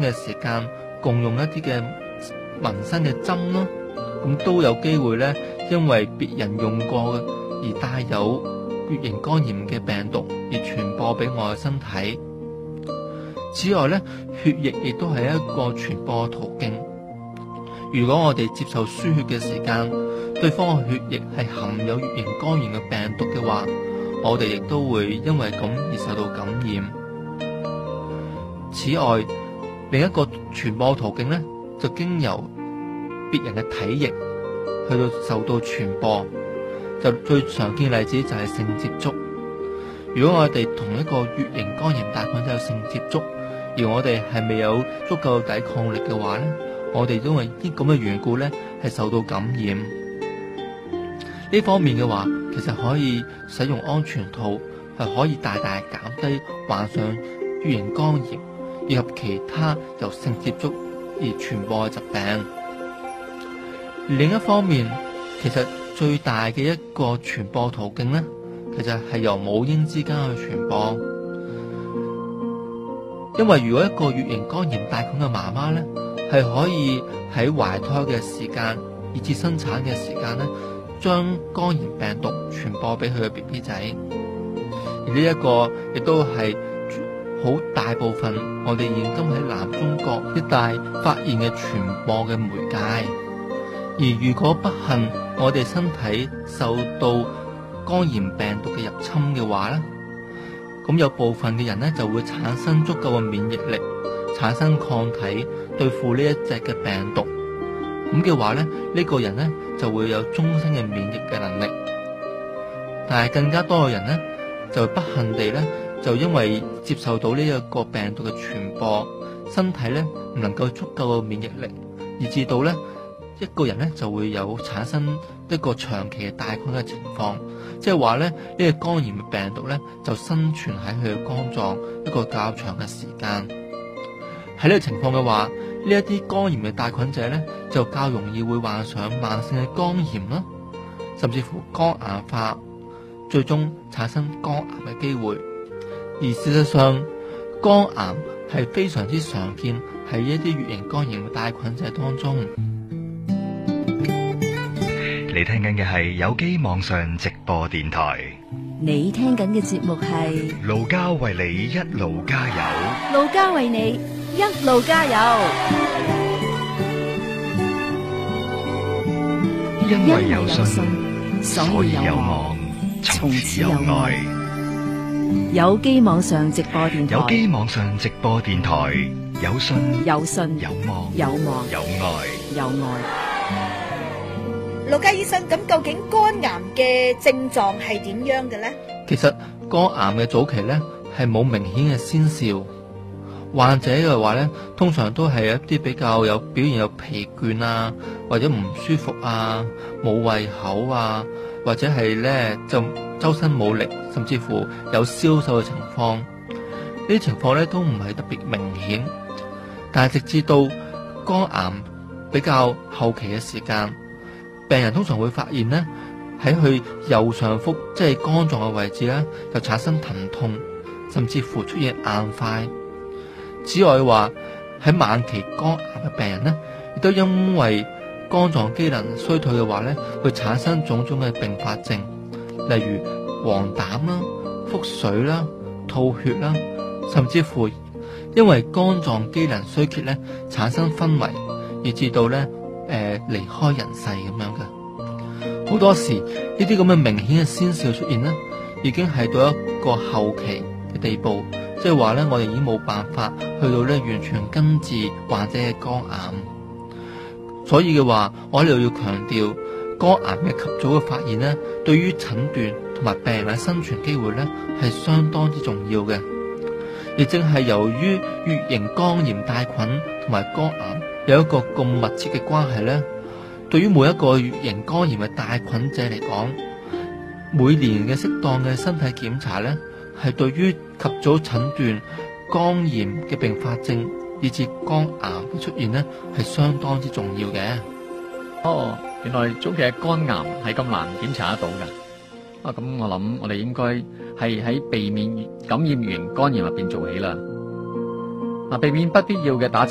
嘅時間共用一啲嘅紋身嘅針咯，咁都有機會咧，因為別人用過而帶有乙型肝炎嘅病毒而傳播俾我嘅身體。此外咧，血液亦都係一個傳播途徑。如果我哋接受輸血嘅時間，對方嘅血液係含有乙型肝炎嘅病毒嘅話，我哋亦都會因為咁而受到感染。此外，另一個傳播途徑咧，就經由別人嘅體液去到受到傳播。就最常見嘅例子就係性接觸。如果我哋同一個乙型肝炎帶菌者有性接觸，而我哋係未有足夠抵抗力嘅話咧，我哋因為啲咁嘅緣故咧，係受到感染。呢方面嘅話，其實可以使用安全套，係可以大大減低患上乙型肝炎以及其他由性接觸而傳播嘅疾病。另一方面，其實最大嘅一個傳播途徑咧，其實係由母嬰之間去傳播。因為如果一個乙型肝炎帶菌嘅媽媽咧，係可以喺懷胎嘅時間以至生產嘅時間咧，將肝炎病毒傳播俾佢嘅 BB 仔。而呢一個亦都係好大部分我哋現今喺南中國一帶發現嘅傳播嘅媒介。而如果不幸我哋身體受到肝炎病毒嘅入侵嘅話咧，咁有部分嘅人咧就會產生足夠嘅免疫力，產生抗體對付呢一隻嘅病毒。咁嘅話咧，呢個人咧就會有終身嘅免疫嘅能力。但係更加多嘅人咧，就不幸地咧，就因為接受到呢一個病毒嘅傳播，身體咧唔能夠足夠嘅免疫力，以致到咧一個人咧就會有產生一個長期嘅帶菌嘅情況。即係話咧，呢個肝炎嘅病毒咧就生存喺佢嘅肝臟一個較長嘅時間。喺呢個情況嘅話，呢一啲肝炎嘅帶菌者咧就較容易會患上慢性嘅肝炎啦，甚至乎肝硬化，最終產生肝癌嘅機會。而事實上，肝癌係非常之常見喺一啲乙型肝炎嘅帶菌者當中。 你聽緊嘅係有機網上直播電台。 你聽緊嘅節目係盧家為你一路加油， 盧家為你一路加油。 因為有信，所以有望，從此有愛。 有機網上直播電台， 有機網上直播電台，有信， 有信， 有望， 有望， 有愛， 有愛。 盧家醫生，咁究竟肝癌嘅症狀係點樣嘅咧？ 其實肝癌嘅早期咧係冇明顯嘅先兆，患者嘅話咧通常都係一啲比較有表現有疲倦啊，或者唔舒服啊，冇胃口啊，或者係咧就周身冇力，甚至乎有消瘦嘅情況。呢啲情況咧都唔係特別明顯，但係直至到肝癌比較後期嘅時間，病人通常會發現咧喺佢右上腹，即係肝臟嘅位置咧，就產生疼痛，甚至乎出現硬塊。此外話喺晚期肝癌嘅病人咧，亦都因為肝臟機能衰退嘅話咧，會產生種種嘅併發症，例如黃疸啦、腹水啦、吐血啦，甚至乎因為肝臟機能衰竭咧，產生昏迷，以至到咧離開人世咁樣嘅。好多時呢啲咁嘅明顯嘅先兆出現咧，已經係到一個後期嘅地步，即係話咧我哋已經冇辦法去到咧完全根治患者嘅肝癌。所以嘅話，我喺度要強調，肝癌嘅及早嘅發現咧，對於診斷同埋病人嘅生存機會咧係相當之重要嘅。亦正係由於乙型肝炎帶菌同埋肝癌有一個咁密切嘅關係咧，對於每一個乙型肝炎嘅帶菌者嚟講，每年嘅適當嘅身體檢查咧，係對於及早診斷肝炎嘅併發症以至肝癌嘅出現咧，係相當之重要嘅。 哦，原來早期嘅肝癌係咁難檢查得到㗎。咁我諗我哋應該係喺避免感染乙型肝炎入邊做起啦。避免不必要嘅打針。